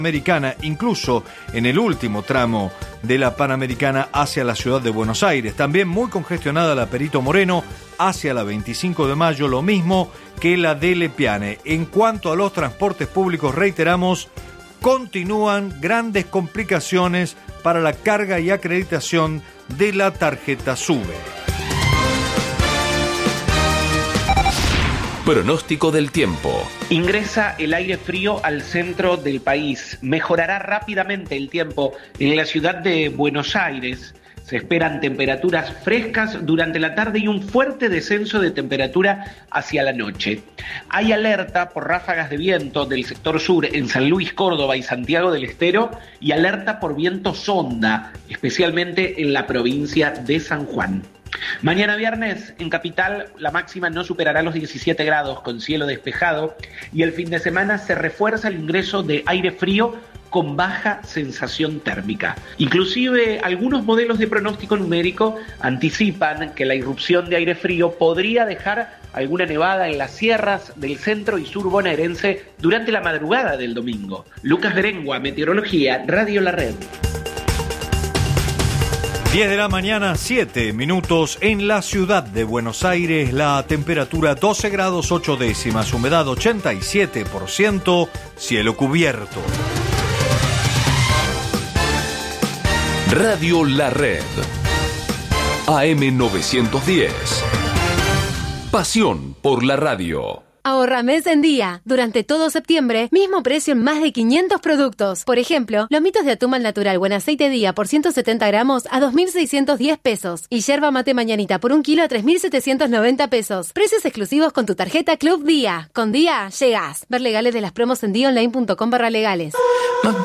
Panamericana, incluso en el último tramo de la Panamericana hacia la ciudad de Buenos Aires. También muy congestionada la Perito Moreno hacia la 25 de mayo, lo mismo que la de Lepiane. En cuanto a los transportes públicos, reiteramos, continúan grandes complicaciones para la carga y acreditación de la tarjeta SUBE. Pronóstico del tiempo. Ingresa el aire frío al centro del país. Mejorará rápidamente el tiempo en la ciudad de Buenos Aires. Se esperan temperaturas frescas durante la tarde y un fuerte descenso de temperatura hacia la noche. Hay alerta por ráfagas de viento del sector sur en San Luis, Córdoba y Santiago del Estero y alerta por viento sonda, especialmente en la provincia de San Juan. Mañana viernes en Capital la máxima no superará los 17 grados con cielo despejado y el fin de semana se refuerza el ingreso de aire frío con baja sensación térmica. Inclusive algunos modelos de pronóstico numérico anticipan que la irrupción de aire frío podría dejar alguna nevada en las sierras del centro y sur bonaerense durante la madrugada del domingo. Lucas Berengua, Meteorología, Radio La Red. 10 de la mañana, 7 minutos en la ciudad de Buenos Aires, la temperatura 12 grados 8 décimas, humedad 87%, cielo cubierto. Radio La Red, AM 910, pasión por la radio. Ahorra mes en día. Durante todo septiembre, mismo precio en más de 500 productos. Por ejemplo, lomitos de atún al natural buen aceite día por 170 gramos a 2.610 pesos. Y yerba mate mañanita por 1 kilo a 3.790 pesos. Precios exclusivos con tu tarjeta Club Día. Con Día, llegás. Ver legales de las promos en diaonline.com/legales.